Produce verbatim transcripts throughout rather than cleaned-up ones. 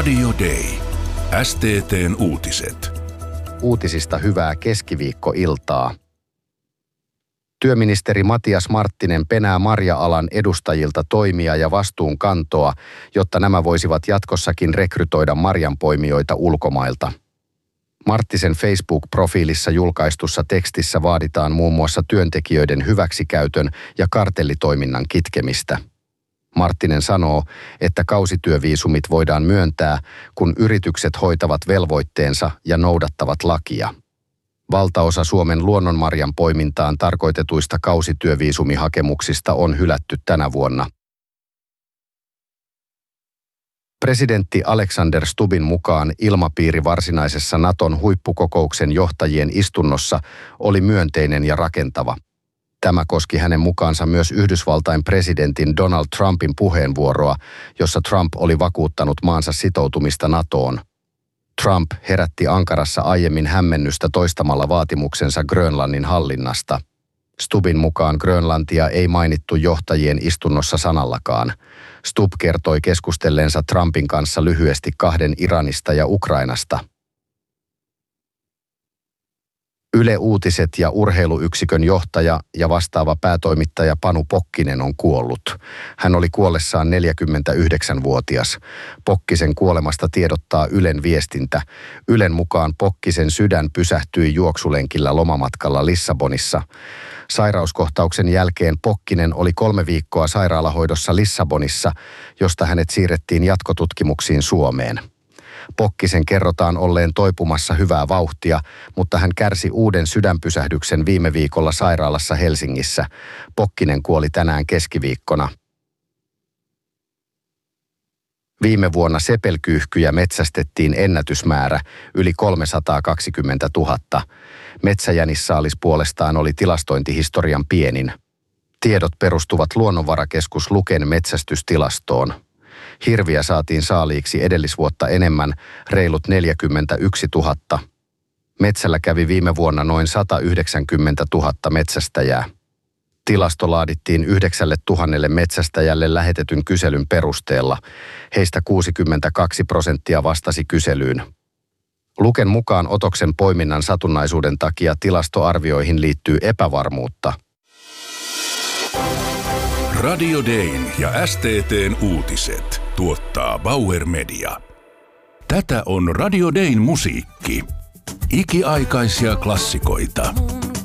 Radio Day. S T T:n uutiset. Uutisista hyvää keskiviikkoiltaa. Työministeri Matias Marttinen penää marja-alan edustajilta toimia ja vastuunkantoa, jotta nämä voisivat jatkossakin rekrytoida marjanpoimijoita ulkomailta. Marttisen Facebook-profiilissa julkaistussa tekstissä vaaditaan muun muassa työntekijöiden hyväksikäytön ja kartellitoiminnan kitkemistä. Marttinen sanoo, että kausityöviisumit voidaan myöntää, kun yritykset hoitavat velvoitteensa ja noudattavat lakia. Valtaosa Suomen luonnonmarjan poimintaan tarkoitetuista kausityöviisumihakemuksista on hylätty tänä vuonna. Presidentti Alexander Stubbin mukaan ilmapiiri varsinaisessa Naton huippukokouksen johtajien istunnossa oli myönteinen ja rakentava. Tämä koski hänen mukaansa myös Yhdysvaltain presidentin Donald Trumpin puheenvuoroa, jossa Trump oli vakuuttanut maansa sitoutumista NATOon. Trump herätti Ankarassa aiemmin hämmennystä toistamalla vaatimuksensa Grönlannin hallinnasta. Stubbin mukaan Grönlantia ei mainittu johtajien istunnossa sanallakaan. Stubb kertoi keskustelleensa Trumpin kanssa lyhyesti kahden Iranista ja Ukrainasta. Yle Uutiset ja urheiluyksikön johtaja ja vastaava päätoimittaja Panu Pokkinen on kuollut. Hän oli kuollessaan neljäkymmentäyhdeksänvuotias. Pokkisen kuolemasta tiedottaa Ylen viestintä. Ylen mukaan Pokkisen sydän pysähtyi juoksulenkillä lomamatkalla Lissabonissa. Sairauskohtauksen jälkeen Pokkinen oli kolme viikkoa sairaalahoidossa Lissabonissa, josta hänet siirrettiin jatkotutkimuksiin Suomeen. Pokkisen kerrotaan olleen toipumassa hyvää vauhtia, mutta hän kärsi uuden sydänpysähdyksen viime viikolla sairaalassa Helsingissä. Pokkinen kuoli tänään keskiviikkona. Viime vuonna sepelkyyhkyjä metsästettiin ennätysmäärä, yli kolmesataakaksikymmentätuhatta. Metsäjänissaalis puolestaan oli tilastointihistorian pienin. Tiedot perustuvat Luonnonvarakeskus Luken metsästystilastoon. Hirviä saatiin saaliiksi edellisvuotta enemmän, reilut neljäkymmentäyksituhatta. Metsällä kävi viime vuonna noin satayhdeksänkymmentätuhatta metsästäjää. Tilasto laadittiin yhdeksälle tuhannelle metsästäjälle lähetetyn kyselyn perusteella. Heistä kuusikymmentäkaksi prosenttia vastasi kyselyyn. Luken mukaan otoksen poiminnan satunnaisuuden takia tilastoarvioihin liittyy epävarmuutta. Radio Dayn ja S T T:n uutiset tuottaa Bauer Media. Tätä on Radio Dayn musiikki. Ikiaikaisia klassikoita.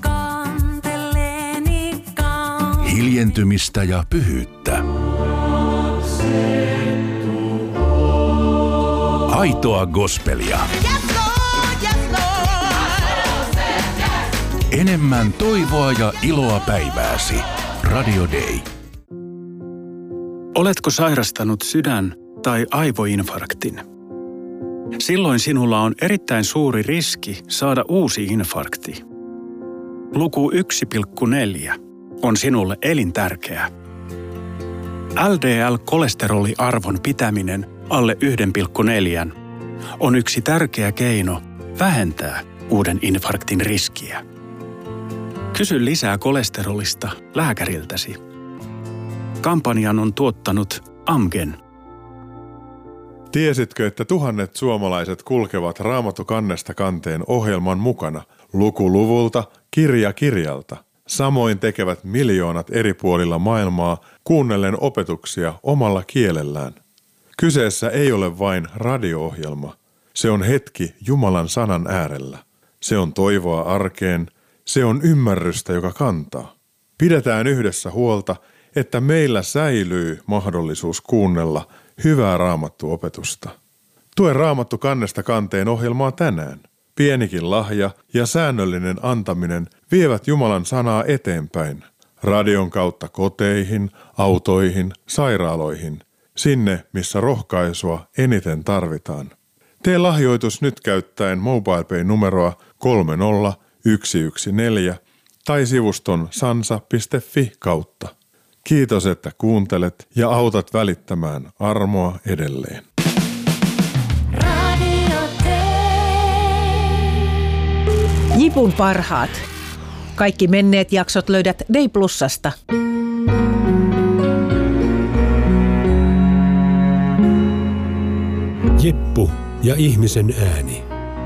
Hiljentymistä ja pyhyyttä. Aitoa gospelia. Enemmän toivoa ja iloa päivääsi. Radio Day. Oletko sairastanut sydän- tai aivoinfarktin? Silloin sinulla on erittäin suuri riski saada uusi infarkti. Luku yksi pilkku neljä on sinulle elintärkeä. L D L-kolesteroliarvon pitäminen alle yksi pilkku neljä on yksi tärkeä keino vähentää uuden infarktin riskiä. Kysy lisää kolesterolista lääkäriltäsi. Kampanjan on tuottanut Amgen. Tiesitkö, että tuhannet suomalaiset kulkevat Raamattu kannesta kanteen ohjelman mukana, luku luvulta, kirja kirjalta? Samoin tekevät miljoonat eri puolilla maailmaa kuunnellen opetuksia omalla kielellään. Kyseessä ei ole vain radio-ohjelma. Se on hetki Jumalan sanan äärellä. Se on toivoa arkeen. Se on ymmärrystä, joka kantaa. Pidetään yhdessä huolta, että meillä säilyy mahdollisuus kuunnella hyvää raamattuopetusta. Tue Raamattu kannesta kanteen ohjelmaa tänään. Pienikin lahja ja säännöllinen antaminen vievät Jumalan sanaa eteenpäin. Radion kautta koteihin, autoihin, sairaaloihin. Sinne, missä rohkaisua eniten tarvitaan. Tee lahjoitus nyt käyttäen MobilePay-numeroa kolme nolla yksi yksi neljä tai sivuston sansa piste fi kautta. Kiitos, että kuuntelet ja autat välittämään armoa edelleen. Jipun parhaat. Kaikki menneet jaksot löydät Day Plusasta. Jeppu ja ihmisen ääni.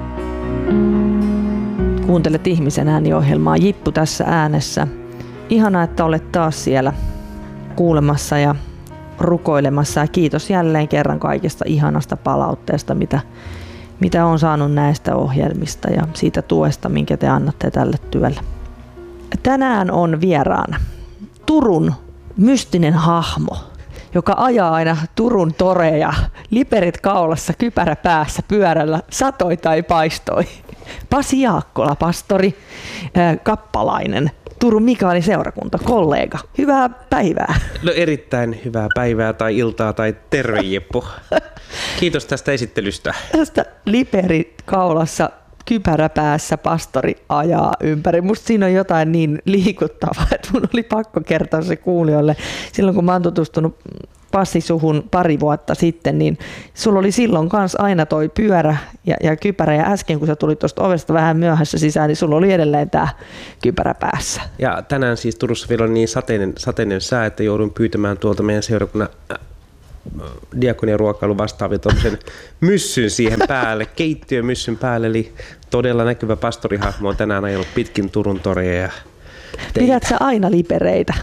Kuuntelet Ihmisen ääni-ohjelmaa. Jippu tässä äänessä. Ihana, että olet taas siellä kuulemassa ja rukoilemassa. Ja kiitos jälleen kerran kaikesta ihanasta palautteesta, mitä, mitä olen saanut näistä ohjelmista ja siitä tuesta, minkä te annatte tälle työlle. Tänään on vieraana Turun mystinen hahmo, joka ajaa aina Turun toreja, liperit kaulassa, kypärä päässä, pyörällä, satoi tai paistoi. Pasi Jaakkola, pastori, äh, kappalainen, Turun Mikaelin seurakunta, kollega. Hyvää päivää. No erittäin hyvää päivää tai iltaa tai terve Jeppu. Kiitos tästä esittelystä. Tästä liperit kaulassa, kypärä päässä, pastori ajaa ympäri. Musta siinä on jotain niin liikuttavaa, että mun oli pakko kertoa se kuulijoille. Silloin kun mä oon tutustunut Pasi suhun pari vuotta sitten, niin sulla oli silloin kanssa aina toi pyörä ja, ja kypärä. Ja äsken kun sä tulit tuosta ovesta vähän myöhässä sisään, niin sulla oli edelleen tää kypärä päässä. Ja tänään siis Turussa vielä on niin sateinen, sateinen sää, että joudun pyytämään tuolta meidän seurakunnan diakonian ruokailun vastaavia tuollaisen myssyn siihen päälle, keittiömyssyn päälle. Eli todella näkyvä pastorihahmo on tänään ajellut pitkin Turun toreja ja teitä. Pidät sä aina lipereitä?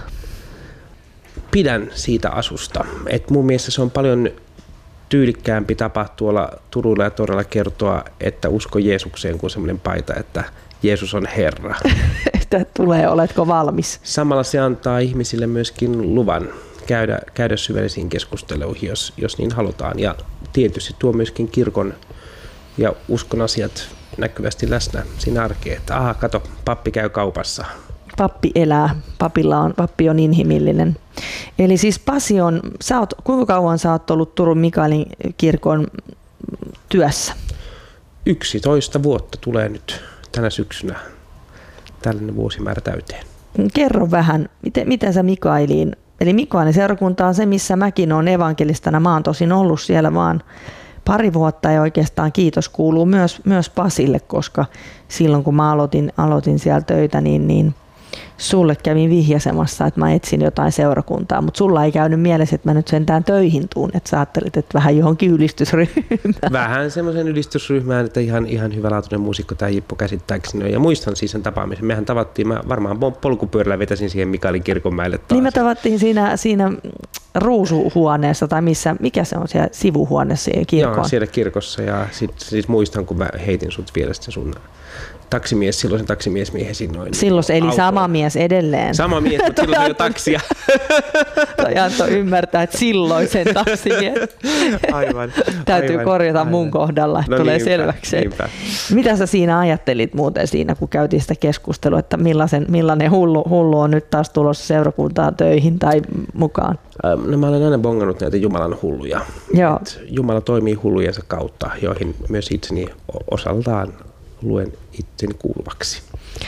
Pidän siitä asusta. Et mun mielestä se on paljon tyylikkäämpi tapa tuolla Turulla ja torilla kertoa, että usko Jeesukseen kuin semmoinen paita, että Jeesus on Herra. Että tulee, oletko valmis? Samalla se antaa ihmisille myöskin luvan käydä, käydä syvällisiin keskusteluihin, jos, jos niin halutaan. Ja tietysti tuo myöskin kirkon ja uskon asiat näkyvästi läsnä siinä arkeen. Että aha, kato, pappi käy kaupassa. Pappi elää, papilla on, pappi on inhimillinen. Eli siis Pasi on, sä oot, kuinka kauan sä oot ollut Turun Mikaelin kirkon työssä? yksitoista vuotta tulee nyt tänä syksynä tällainen vuosimäärä täyteen. Kerro vähän, miten, miten sä Mikaeliin, eli Mikaelin seurakunta on se, missä mäkin olen evankelistana. Mä oon tosin ollut siellä vaan pari vuotta ja oikeastaan kiitos kuuluu myös, myös Pasille, koska silloin kun mä aloitin, aloitin siellä töitä, niin, niin sulle kävin vihjaisemassa, että mä etsin jotain seurakuntaa, mutta sulla ei käynyt mielessä, että mä nyt sentään töihin tuun, että sä ajattelit, että vähän johonkin ylistysryhmään. Vähän semmoisen ylistysryhmään, että ihan, ihan hyvälaatuinen muusikko tämä Jippo käsittääkseni. Ja muistan siis sen tapaamisen. Mehän tavattiin, mä varmaan polkupyörällä vetäsin siihen Mikaelin kirkonmäelle taas. Niin me tavattiin siinä, siinä ruusuhuoneessa tai missä, mikä se on siellä sivuhuoneessa kirkon? Joo, siellä kirkossa ja sit, siis muistan, kun mä heitin sut vierestä sun taksimies, silloin se taksimiesmiehen sinnoin. Silloin eli autoon. Sama mies edelleen. Sama mies, mutta silloin se jo taksia. Tai antoi ymmärtää, että silloin sen taksimies. Aivan. Täytyy aivan, korjata aivan. mun kohdalla, että no tulee niinpä, selväksi. Niinpä. Mitä sä siinä ajattelit muuten siinä, kun käytiin sitä keskustelua, että millaisen, millainen hullu, hullu on nyt taas tulossa seurakuntaan töihin tai mukaan? No, mä olen aina bongannut näitä Jumalan hulluja. Joo. Jumala toimii hullujensa kautta, joihin myös itseni osaltaan luen itseni kuuluvaksi.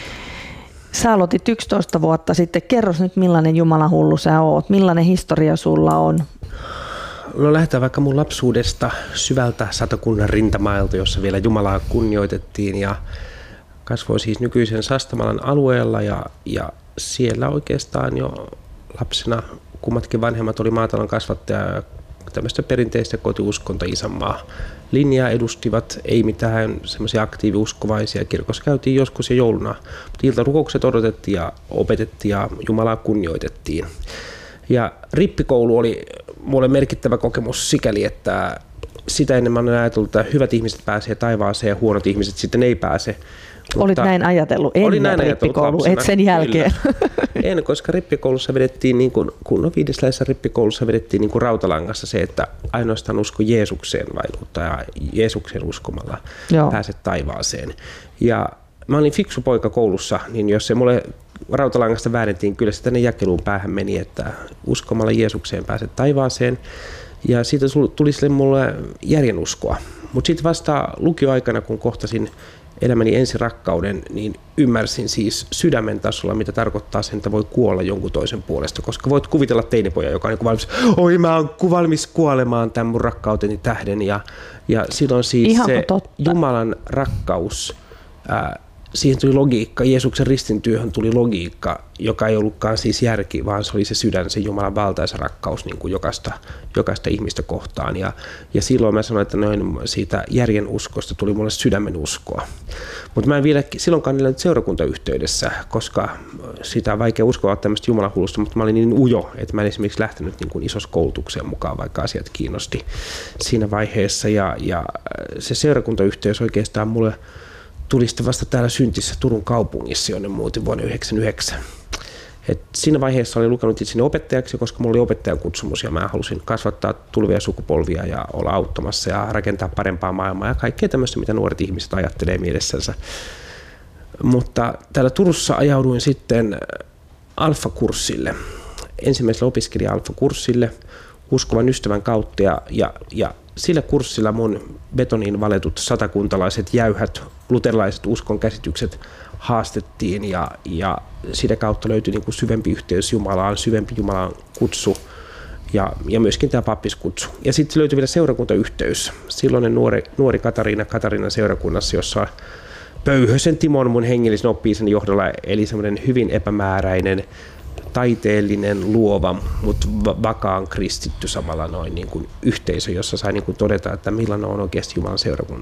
Sä aloitit yksitoista vuotta sitten. Kerros nyt, millainen Jumalan hullu sä oot. Millainen historia sulla on? No lähdetään vaikka mun lapsuudesta syvältä Satakunnan rintamailta, jossa vielä Jumalaa kunnioitettiin ja kasvoin siis nykyisen Sastamalan alueella ja, ja siellä oikeastaan jo lapsena kummatkin vanhemmat oli maatalon kasvattaja tämmöistä perinteistä kotiuskonto isänmaa linjaa edustivat, ei mitään semmoisia aktiiviuskovaisia. Kirkossa käytiin joskus ja jouluna, mutta iltarukoukset odotettiin ja opetettiin ja Jumalaa kunnioitettiin. Ja rippikoulu oli mulle merkittävä kokemus sikäli, että sitä ennen mä olen ajatellut, että hyvät ihmiset pääsee taivaaseen ja huonot ihmiset sitten ei pääse. Olit näin ajatellut ennen näin rippikoulu, et sen jälkeen? En, koska rippikoulussa vedettiin, niin kuin, kun viidesläisessä rippikoulussa vedettiin niin kuin rautalangassa se, että ainoastaan usko Jeesukseen vaikuttaa ja Jeesuksen uskomalla Joo. pääset taivaaseen. Ja mä olin fiksu poika koulussa, niin jos se mulle rautalangasta väännettiin, kyllä se tänne jakeluun päähän meni, että uskomalla Jeesukseen pääset taivaaseen. Ja siitä tuli sille mulle järjenuskoa. Mutta sitten vasta lukioaikana, kun kohtasin elämäni ensirakkauden, niin ymmärsin siis sydämen tasolla, mitä tarkoittaa sen, että voi kuolla jonkun toisen puolesta. Koska voit kuvitella teinipoja, joka on niin valmis, oi mä oon valmis kuolemaan tämän mun rakkauteni tähden. Ja, ja silloin siis Ihan se totta. Jumalan rakkaus ää, siihen tuli logiikka, Jeesuksen ristintyöhön tuli logiikka, joka ei ollutkaan siis järki, vaan se oli se sydän, se Jumalan valtaisa rakkaus niin kuin jokaista, jokaista ihmistä kohtaan. Ja, ja silloin mä sanoin, että noin siitä järjen uskosta tuli mulle sydämen uskoa. Mutta mä en vielä silloinkaan niillä seurakuntayhteydessä, koska sitä on vaikea uskoa tämmöistä jumalahulusta, mutta mä olin niin ujo, että mä en esimerkiksi lähtenyt niin kuin isossa koulutukseen mukaan, vaikka asiat kiinnosti siinä vaiheessa. Ja, ja se seurakuntayhteys oikeastaan mulle tuli sitten vasta täällä syntissä Turun kaupungissa, jonne muutin vuonna yhdeksänkymmentäyhdeksän. Et siinä vaiheessa olin lukenut itseni opettajaksi, koska minulla oli opettajan kutsumus ja mä halusin kasvattaa tulevia sukupolvia ja olla auttamassa ja rakentaa parempaa maailmaa ja kaikkea tämmöistä, mitä nuoret ihmiset ajattelee mielessänsä. Mutta täällä Turussa ajauduin sitten Alfa-kurssille, ensimmäisellä opiskelija-Alfa-kurssille uskovan ystävän kautta ja, ja, ja sillä kurssilla mun betoniin valetut satakuntalaiset jäyhät luterilaiset uskon käsitykset haastettiin ja, ja sitä kautta löytyi niin kuin syvempi yhteys Jumalaan, syvempi Jumalan kutsu ja, ja myöskin tämä pappiskutsu. Ja sitten löytyi vielä seurakuntayhteys. Silloinen nuori, nuori Katariina Katariinan seurakunnassa, jossa Pöyhösen Timon mun hengellisen oppi-isäni johdolla eli semmoinen hyvin epämääräinen, taiteellinen, luova, mutta vakaan kristitty samalla noin niin kuin yhteisö, jossa sai niin kuin todeta, että millainen on oikeasti Jumalan seurakunta.